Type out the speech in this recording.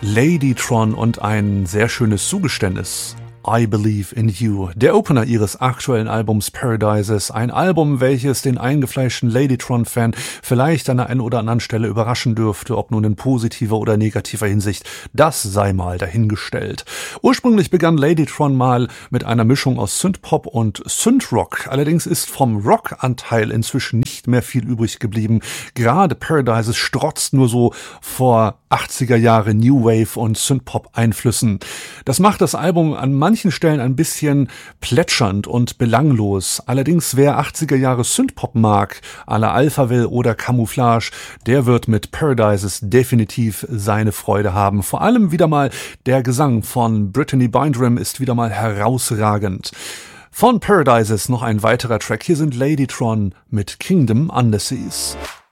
Ladytron und ein sehr schönes Zugeständnis. I Believe in You, der Opener ihres aktuellen Albums Paradises, ein Album, welches den eingefleischten Ladytron-Fan vielleicht an der einen oder anderen Stelle überraschen dürfte, ob nun in positiver oder negativer Hinsicht, das sei mal dahingestellt. Ursprünglich begann Ladytron mal mit einer Mischung aus Synthpop und Synthrock, allerdings ist vom Rockanteil inzwischen nicht mehr viel übrig geblieben. Gerade Paradises strotzt nur so vor 80er Jahre New Wave und Synthpop-Einflüssen. Das macht das Album an manchen Stellen ein bisschen plätschernd und belanglos. Allerdings wer 80er Jahre Synthpop mag, à la Alphaville oder Camouflage, der wird mit Paradises definitiv seine Freude haben. Vor allem wieder mal der Gesang von Brittany Bindram ist wieder mal herausragend. Von Paradises noch ein weiterer Track. Hier sind Ladytron mit Kingdom Underseas.